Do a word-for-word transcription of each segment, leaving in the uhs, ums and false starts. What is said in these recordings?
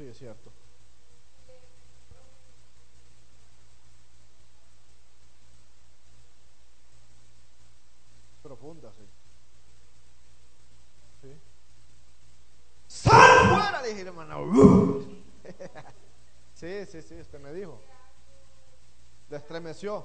Sí, es cierto. Profunda, sí. Sí. ¡Sal fuera! Le dije, hermano. Sí, sí, sí, usted me dijo. Le estremeció.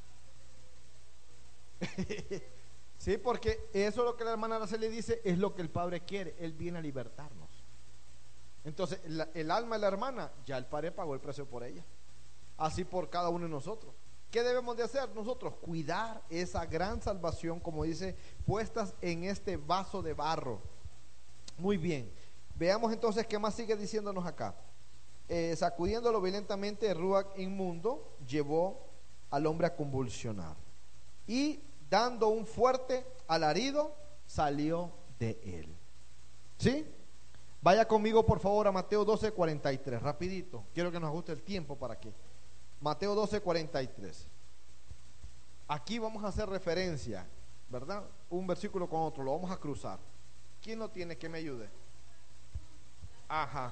Sí, porque eso es lo que la hermana Araceli dice, es lo que el Padre quiere. Él viene a libertarnos. Entonces, la- el alma de la hermana, ya el Padre pagó el precio por ella. Así por cada uno de nosotros. ¿Qué debemos de hacer nosotros? Cuidar esa gran salvación, como dice, puestas en este vaso de barro. Muy bien. Veamos entonces qué más sigue diciéndonos acá. Eh, sacudiéndolo violentamente, el ruach inmundo llevó al hombre a convulsionar. Y dando un fuerte alarido, salió de él. ¿Sí? Vaya conmigo por favor a Mateo doce cuarenta y tres, rapidito. Quiero que nos ajuste el tiempo para que. Mateo doce cuarenta y tres. Aquí vamos a hacer referencia, ¿verdad? Un versículo con otro, lo vamos a cruzar. ¿Quién lo tiene que me ayude? Ajá.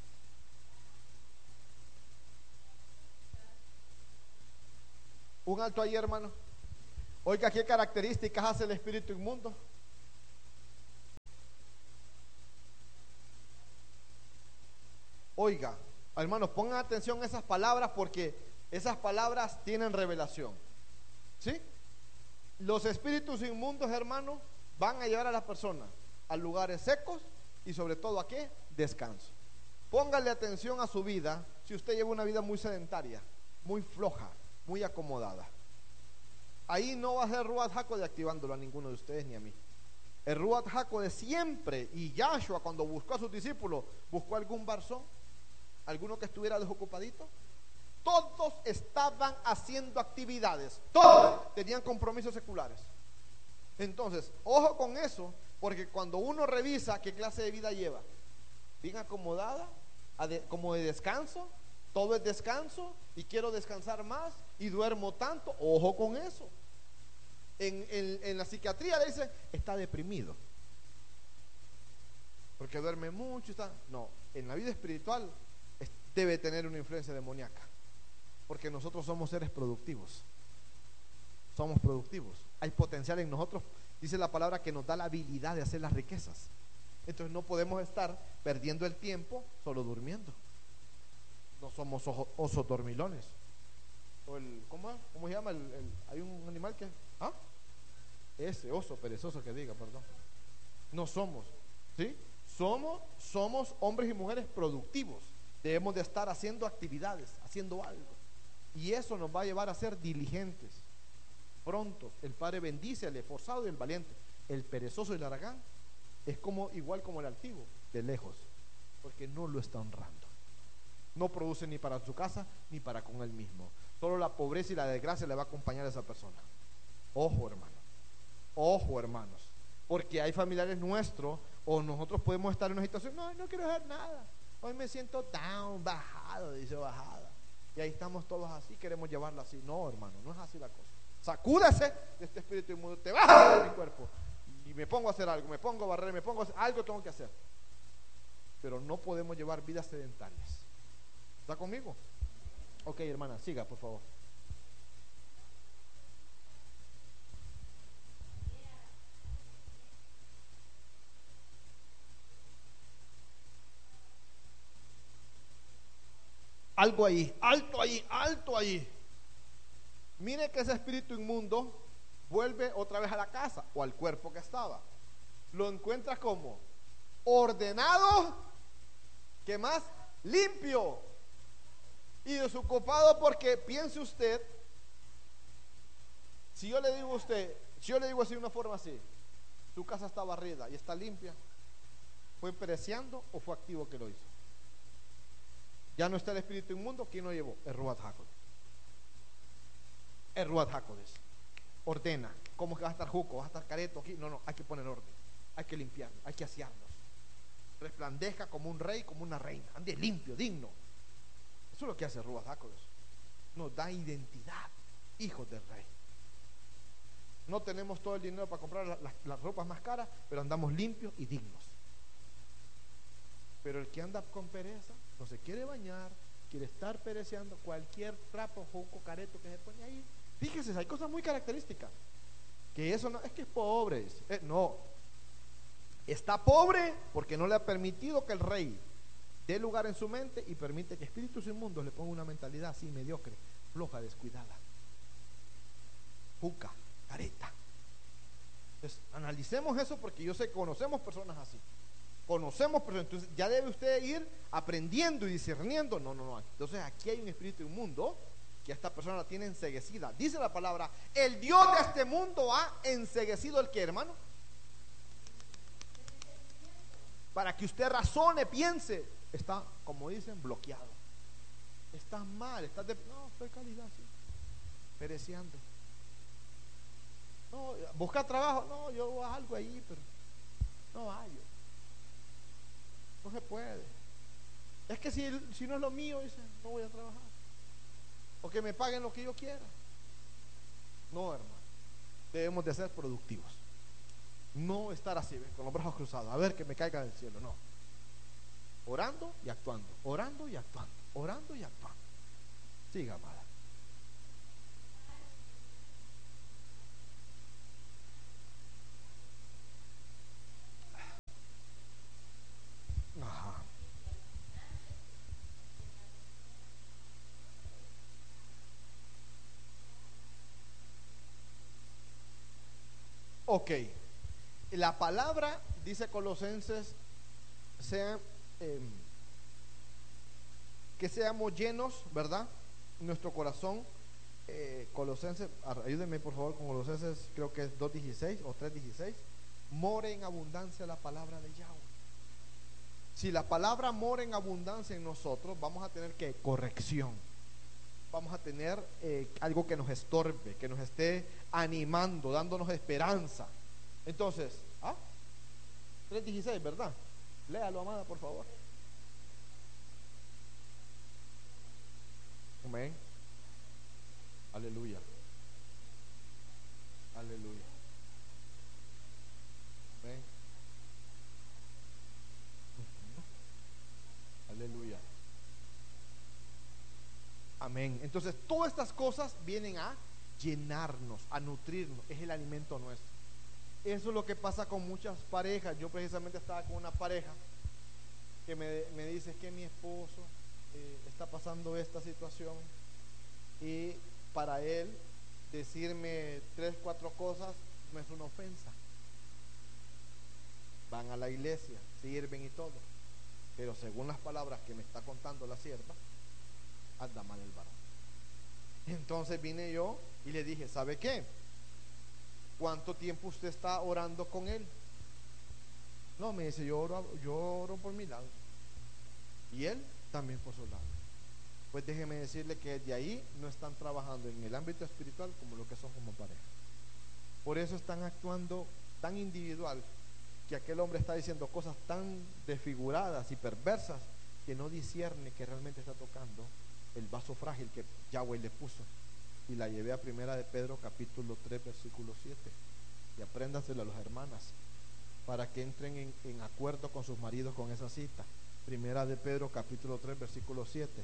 Un alto ahí, hermano. Oiga, ¿qué características hace el espíritu inmundo? Oiga, hermanos, pongan atención a esas palabras porque esas palabras tienen revelación. ¿Sí? Los espíritus inmundos, hermanos, van a llevar a las personas a lugares secos y sobre todo a qué? Descanso. Póngale atención a su vida si usted lleva una vida muy sedentaria, muy floja, muy acomodada. Ahí no va a ser Ruach HaKodesh activándolo a ninguno de ustedes ni a mí. El Ruach HaKodesh siempre, y Yahshua cuando buscó a sus discípulos, buscó algún barzón, alguno que estuviera desocupadito. Todos estaban haciendo actividades, todos tenían compromisos seculares. Entonces, ojo con eso, porque cuando uno revisa qué clase de vida lleva, bien acomodada, como de descanso, todo es descanso y quiero descansar más y duermo tanto, ojo con eso. En, en, en la psiquiatría le dicen, está deprimido, porque duerme mucho, está... No, en la vida espiritual es, debe tener una influencia demoníaca, porque nosotros somos seres productivos. Somos productivos. Hay potencial en nosotros. Dice la palabra que nos da la habilidad de hacer las riquezas. Entonces no podemos estar perdiendo el tiempo solo durmiendo. No somos oso, osos dormilones. O el, ¿cómo, ¿Cómo se llama? El, el, hay un animal que... ¿Ah? Ese oso perezoso que diga, perdón. No somos. ¿Sí? Somos, somos hombres y mujeres productivos. Debemos de estar haciendo actividades, haciendo algo. Y eso nos va a llevar a ser diligentes, prontos. El Padre bendice al esforzado y al valiente. El perezoso y el haragán es como, igual como el altivo, de lejos, porque no lo está honrando. No produce ni para su casa ni para con él mismo. Solo la pobreza y la desgracia le va a acompañar a esa persona. Ojo, hermano. Ojo, hermanos. Porque hay familiares nuestros o nosotros podemos estar en una situación, no, no quiero hacer nada. Hoy me siento down, bajado, dice bajada. Y ahí estamos todos así, queremos llevarlo así. No, hermano, no es así la cosa. Sacúdase de este espíritu inmundo, te baja de mi cuerpo. Y me pongo a hacer algo, me pongo a barrer, me pongo a hacer algo, tengo que hacer. Pero no podemos llevar vidas sedentarias. ¿Está conmigo? Ok, hermana, siga, por favor. Algo ahí, alto ahí, alto ahí. Mire que ese espíritu inmundo vuelve otra vez a la casa o al cuerpo que estaba. Lo encuentra como ordenado, ¿qué más? Limpio y desocupado, porque piense usted, si yo le digo a usted, si yo le digo así de una forma así, su casa está barrida y está limpia, ¿fue preciando o fue activo que lo hizo? Ya no está el espíritu inmundo, ¿quién lo llevó? El Ruach HaKodesh. El Ruach HaKodesh ordena. ¿Cómo es que va a estar juco? ¿Va a estar careto aquí? No, no, hay que poner orden, hay que limpiarlo, hay que asearnos. Resplandezca como un rey, como una reina, ande limpio, digno. Eso es lo que hace Ruach HaKodesh. Nos da identidad, hijos del rey. No tenemos todo el dinero para comprar las, las, las ropas más caras, pero andamos limpios y dignos. Pero el que anda con pereza, no se quiere bañar, quiere estar pereceando, cualquier trapo, juco, careto que se pone ahí. Fíjese, hay cosas muy características. Que eso no, es que es pobre. Eh, no. Está pobre porque no le ha permitido que el rey dé lugar en su mente y permite que espíritus inmundos le pongan una mentalidad así mediocre, floja, descuidada. Juca, careta. Entonces, analicemos eso porque yo sé que conocemos personas así. Conocemos personas, entonces ya debe usted ir aprendiendo y discerniendo. No, no, no. Entonces aquí hay un espíritu inmundo que esta persona la tiene enceguecida. Dice la palabra, el Dios de este mundo ha enceguecido el que, hermano, para que usted razone, piense, está, como dicen, bloqueado. Estás mal, estás de, no, estoy calidad, sí, pereciendo. No, busca trabajo, no, yo hago algo ahí, pero no hay. No se puede. Es que si, si no es lo mío, dice, no voy a trabajar. O que me paguen lo que yo quiera. No, hermano. Debemos de ser productivos. No estar así, ¿ves? Con los brazos cruzados, a ver que me caiga del cielo. No. Orando y actuando. Orando y actuando. Orando y actuando. Siga, amada. Ajá. Ok. La palabra dice Colosenses, sean, eh, que seamos llenos, ¿verdad? Nuestro corazón. eh, Colosenses, ayúdenme por favor con Colosenses, creo que es dos dieciséis o tres dieciséis. More en abundancia la palabra de Yahweh. Si la palabra mora en abundancia en nosotros, vamos a tener que corrección. Vamos a tener eh, algo que nos estorbe, que nos esté animando, dándonos esperanza. Entonces, ¿ah? tres dieciséis, ¿verdad? Léalo, amada, por favor. Amén. Aleluya. Aleluya. Amén. Aleluya. Amén. Entonces, todas estas cosas vienen a llenarnos, a nutrirnos. Es el alimento nuestro. Eso es lo que pasa con muchas parejas. Yo precisamente estaba con una pareja que me, me dice que mi esposo eh, está pasando esta situación y para él decirme tres, cuatro cosas no es una ofensa. Van a la iglesia, sirven y todo, pero según las palabras que me está contando la sierva, anda mal el varón. Entonces vine yo y le dije, ¿sabe qué? ¿Cuánto tiempo usted está orando con él? No, me dice, yo oro, yo oro por mi lado y él también por su lado. Pues déjeme decirle que de ahí no están trabajando en el ámbito espiritual como lo que son como pareja. Por eso están actuando tan individual, que aquel hombre está diciendo cosas tan desfiguradas y perversas que no discierne que realmente está tocando el vaso frágil que Yahweh le puso. Y la llevé a primera de Pedro capítulo tres versículo siete, y apréndaselo a las hermanas para que entren en, en acuerdo con sus maridos con esa cita. Primera de Pedro capítulo tres versículo siete.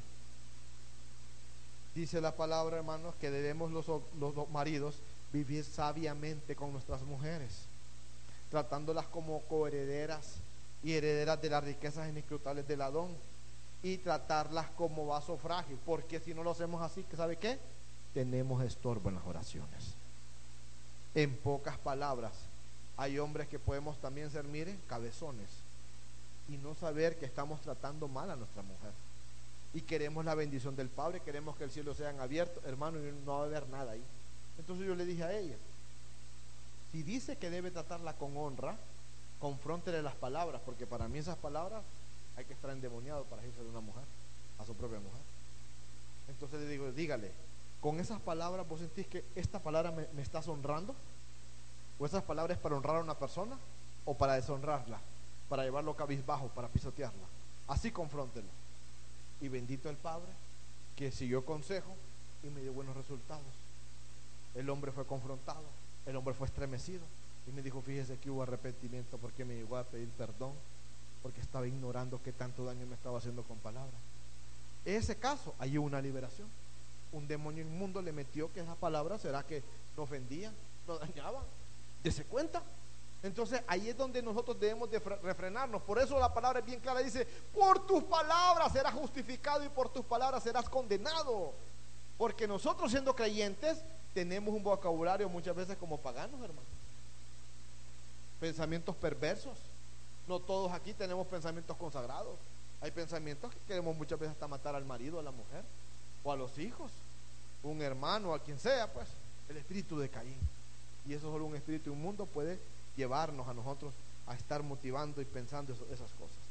Dice la palabra, hermanos, que debemos los, los, los maridos vivir sabiamente con nuestras mujeres, tratándolas como coherederas y herederas de las riquezas inescrutables del Adón, y tratarlas como vaso frágil, porque si no lo hacemos así, ¿sabe qué? Tenemos estorbo en las oraciones. En pocas palabras, hay hombres que podemos también ser, miren, cabezones, y no saber que estamos tratando mal a nuestra mujer, y queremos la bendición del Padre, queremos que el cielo sea abierto, hermano, y no va a haber nada ahí. Entonces yo le dije a ella, si dice que debe tratarla con honra, confróntele las palabras, porque para mí esas palabras hay que estar endemoniado para irse de una mujer a su propia mujer. Entonces le digo, dígale, con esas palabras vos sentís que esta palabra me, me estás honrando, o esas palabras es para honrar a una persona o para deshonrarla, para llevarlo cabizbajo, para pisotearla. Así confróntelo. Y bendito el Padre que siguió consejo y me dio buenos resultados. El hombre fue confrontado, el hombre fue estremecido y me dijo, fíjese que hubo arrepentimiento porque me llegó a pedir perdón porque estaba ignorando qué tanto daño me estaba haciendo con palabras. En ese caso, hay una liberación. Un demonio inmundo le metió que esas palabras, ¿será que nos ofendían, nos dañaban? Dese cuenta. Entonces ahí es donde nosotros debemos de refrenarnos. Por eso la palabra es bien clara, dice: por tus palabras serás justificado y por tus palabras serás condenado. Porque nosotros, siendo creyentes, tenemos un vocabulario muchas veces como paganos, hermano. Pensamientos perversos. No todos aquí tenemos pensamientos consagrados. Hay pensamientos que queremos muchas veces hasta matar al marido, a la mujer, o a los hijos, un hermano, a quien sea, pues. El espíritu de Caín. Y eso solo un espíritu inmundo puede llevarnos a nosotros a estar motivando y pensando eso, esas cosas.